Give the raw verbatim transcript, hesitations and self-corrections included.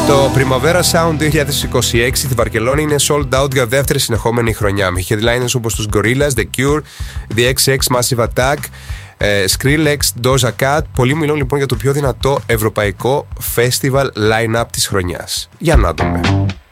Το Primavera Sound δύο χιλιάδες είκοσι έξι στη Βαρκελόνη είναι sold out για δεύτερη συνεχόμενη χρονιά. Με headliners όπως τους Gorillaz, The Cure, The εξ εξ Massive Attack, Skrillex, Doja Cat. Πολλοί μιλούν λοιπόν για το πιο δυνατό ευρωπαϊκό festival line-up της χρονιάς. Για να δούμε.